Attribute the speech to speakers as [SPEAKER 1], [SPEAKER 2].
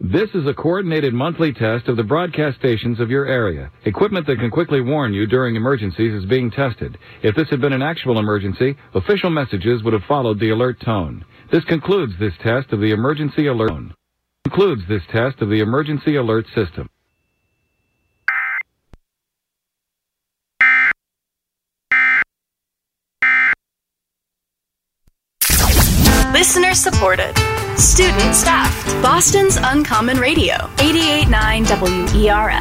[SPEAKER 1] This is a coordinated monthly test of the broadcast stations of your area. Equipment that can quickly warn you during emergencies is being tested. If this had been an actual emergency, official messages would have followed the alert tone. This concludes this test of the emergency alert tone. Concludes this test of the emergency alert system.
[SPEAKER 2] Listener supported. Student staffed. Boston's Uncommon Radio. 88.9 WERS.